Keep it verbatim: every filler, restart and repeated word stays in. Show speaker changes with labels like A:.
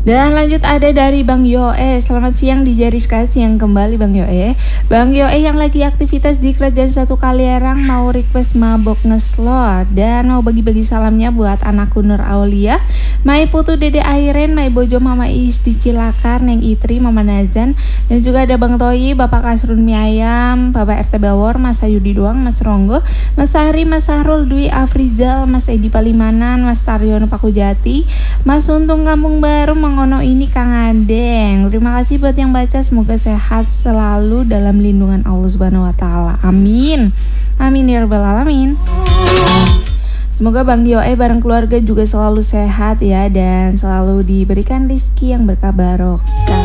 A: Dan lanjut ada dari Bang Yoe. Selamat siang di Jariska, siang kembali Bang Yoe. Bang Yoe yang lagi aktivitas di Kerajaan Satu Kaliarang mau request mabok ngeslot dan mau bagi-bagi salamnya buat anakku Nur Aulia, Mai Putu Dede Airen, Mai Bojo Mama Iis di Cilakar, Neng Itri, Mama Nazan, dan juga ada Bang Toyi, Bapak Kasrun Miayam, Bapak R T Bawor, Mas Ayudi Doang, Mas Ronggo, Mas Sahri, Mas Sahrul, Dwi Afrizal, Mas Edi Palimanan, Mas Taryono Pakujati, Mas Untung Kampung Baru, Mangono ini Kang Adeng. Terima kasih buat yang baca, semoga sehat selalu dalam lindungan Allah Subhanahu wa taala. Amin. Amin ya rabbal alamin. Semoga Bang Yoe bareng keluarga juga selalu sehat ya, dan selalu diberikan rezeki yang berkah barokah.